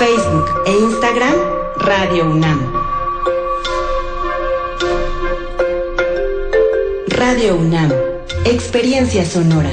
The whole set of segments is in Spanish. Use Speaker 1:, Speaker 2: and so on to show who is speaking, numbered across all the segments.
Speaker 1: Facebook e Instagram, Radio UNAM. Radio UNAM, experiencia sonora.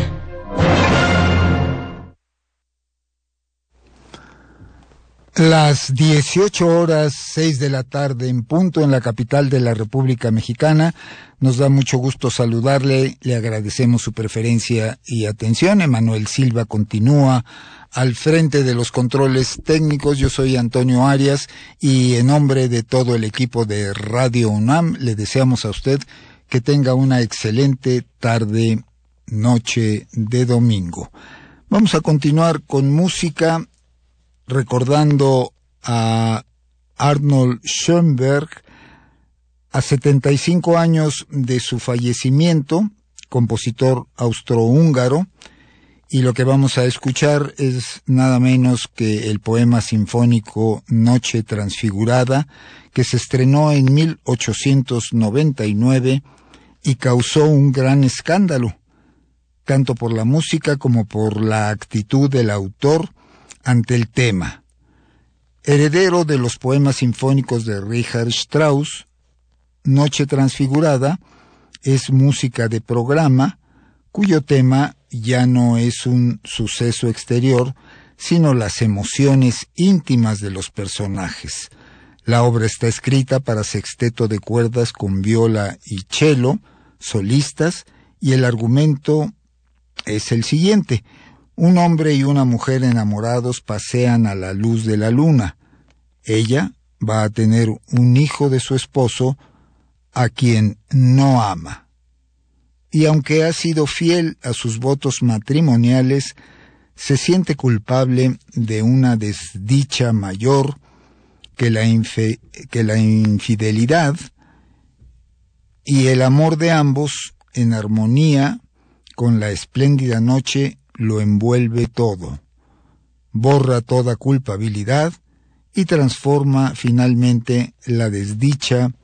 Speaker 2: Las 18:06 de la tarde en punto en la capital de la República Mexicana. Nos da mucho gusto saludarle, le agradecemos su preferencia y atención. Emanuel Silva continúa al frente de los controles técnicos. Yo soy Antonio Arias y en nombre de todo el equipo de Radio UNAM le deseamos a usted que tenga una excelente tarde, noche de domingo. Vamos a continuar con música, recordando a Arnold Schoenberg, a 75 años de su fallecimiento, compositor austrohúngaro, y lo que vamos a escuchar es nada menos que el poema sinfónico Noche Transfigurada, que se estrenó en 1899 y causó un gran escándalo, tanto por la música como por la actitud del autor ante el tema. Heredero de los poemas sinfónicos de Richard Strauss, Noche Transfigurada es música de programa, cuyo tema ya no es un suceso exterior, sino las emociones íntimas de los personajes. La obra está escrita para sexteto de cuerdas con viola y cello, solistas, y el argumento es el siguiente. Un hombre y una mujer enamorados pasean a la luz de la luna. Ella va a tener un hijo de su esposo, a quien no ama. Y aunque ha sido fiel a sus votos matrimoniales, se siente culpable de una desdicha mayor que la infidelidad, y el amor de ambos, en armonía con la espléndida noche, lo envuelve todo, borra toda culpabilidad y transforma finalmente la desdicha